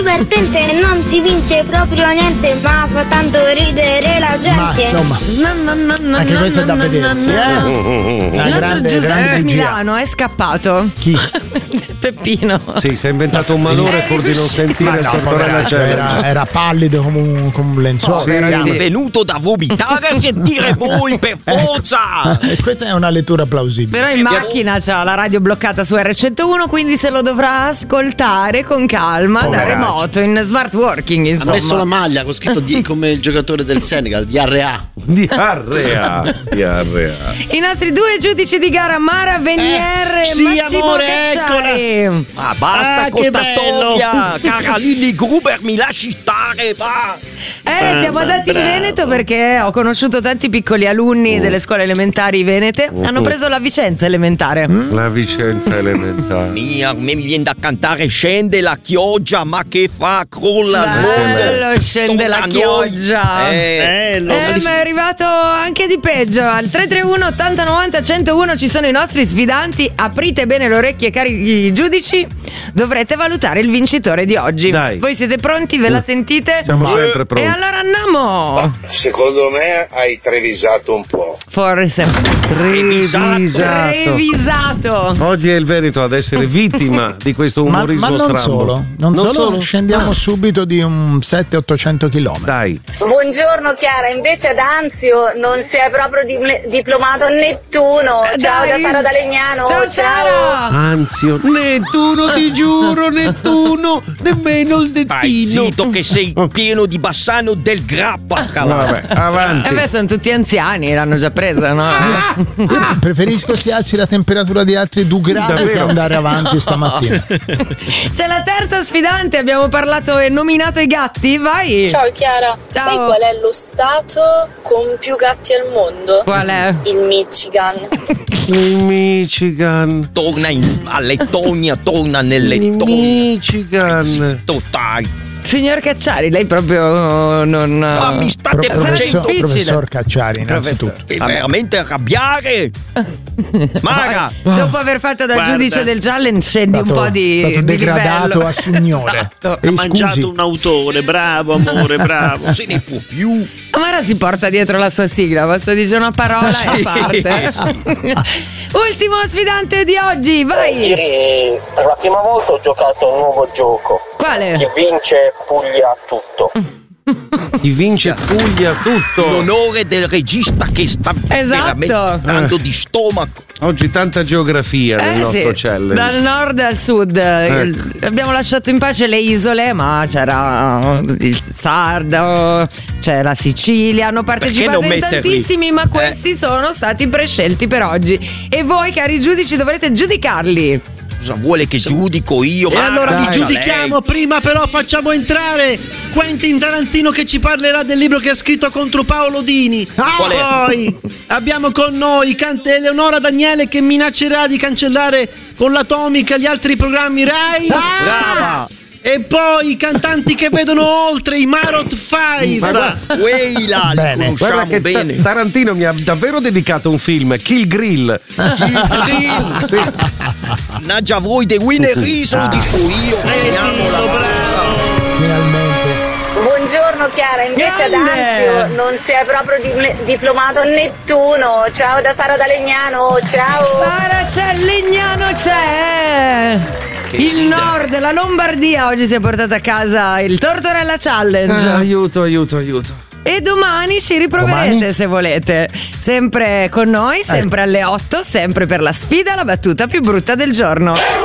divertente, non si vince proprio niente, ma fa tanto ridere la gente. Ma insomma, anche questo è da vedersi, Il nostro Giuseppe Milano è scappato. Chi? Peppino. Sì, si è inventato un malore pur di non sentire il Tortorella Challenge. Era pallido come un lenzuolo. Sì, È venuto da vomitare a sentire voi per forza. E questa è una lettura plausibile. Però in macchina c'ha la radio bloccata su R101, quindi se lo dovrà ascoltare con calma da remoto in smart working, insomma. Ha messo la maglia con scritto come il giocatore del Senegal, Diarrea. Diarrea. I nostri due giudici di gara, Mara Venier e sì, Massimo amore, Cacciari. Ma basta con sta storia, cara Lilli Gruber, mi lasci stare, va. Siamo andati in Veneto perché ho conosciuto tanti piccoli alunni delle scuole elementari venete. Hanno preso la Vicenza elementare. La Vicenza elementare. A me mi viene da cantare Scende la chioggia, ma che fa? Crolla il mondo. Bello, scende la chioggia. Bello. Ma è arrivato anche di peggio. Al 331 80 90 101 ci sono i nostri sfidanti. Aprite bene le orecchie, cari giudici. Dovrete valutare il vincitore di oggi. Dai. Voi siete pronti? Ve la sentite? Siamo sempre pronti. E allora andiamo. Secondo me hai trevisato un po'. Forse. Revisato. Oggi è il Veneto ad essere vittima di questo Ma umorismo non strambo. non solo. Scendiamo subito di un 700-800 km. Dai. Buongiorno Chiara, invece ad Anzio non si è proprio diplomato Nettuno. Ciao da Sara da Legnano. Ciao Sara. Anzio. Nettuno, ti giuro, Nettuno. Nemmeno il Stai dettino. zitto che sei pieno di Bassano del Grappa. Vabbè, avanti. Sono tutti anziani, l'hanno già presa, no? Io preferisco si alzi la temperatura di altri 2 gradi che Davvero? andare avanti stamattina. C'è la terza sfidante, abbiamo parlato e nominato i gatti, vai! Ciao Chiara, Ciao. sai qual è lo stato con più gatti al mondo? Qual è? Il Michigan. Il Michigan. Torna a Lettonia, torna nel Il Lettonia. Michigan. Zitto, dai. Signor Cacciari, lei proprio non... Ma mi state facendo Professor Cacciari, innanzitutto. veramente arrabbiare. Mara, Dopo aver fatto da giudice del challenge scendi un po' di stato degradato livello. a signore. Esatto. E Ha mangiato un autore, bravo amore, bravo. non se ne può più. Mara si porta dietro la sua sigla, basta dire una parola e parte. Ultimo sfidante di oggi, vai! Ieri per la prima volta ho giocato a un nuovo gioco. Quale? Chi vince puglia tutto. Chi vince puglia tutto. L'onore del regista che sta veramente dando di stomaco. Oggi tanta geografia nel nostro challenge. Dal nord al sud. Abbiamo lasciato in pace le isole, ma c'era il Sardo, c'è la Sicilia, hanno partecipato non in metterli? tantissimi, ma questi sono stati prescelti per oggi. E voi, cari giudici, dovrete giudicarli. Cosa vuole che giudico io? E allora li Dai, giudichiamo, lei. prima però facciamo entrare Quentin Tarantino che ci parlerà del libro che ha scritto contro Paolo Dini. Qual è? Poi abbiamo con noi Eleonora Daniele che minaccerà di cancellare con l'Atomica gli altri programmi Rai. Brava. E poi i cantanti che vedono oltre, i Marot 5. Weila, li Bene. Guarda conosciamo che bene. Tarantino mi ha davvero dedicato un film, Kill Grill. Il grill. Sì. Mannaggia voi, The Winner Is, lo dico io. Finiamola. Finalmente. Buongiorno Chiara, invece ad Grande. Anzio non si è proprio diplomato Nettuno. Ciao da Sara da Legnano. Ciao. Sara c'è, Legnano c'è. Il sfida. nord, la Lombardia oggi si è portata a casa il Tortorella Challenge. Aiuto. E domani ci riproverete Domani? se volete. Sempre con noi, sempre alle 8, sempre per la sfida, la battuta più brutta del giorno.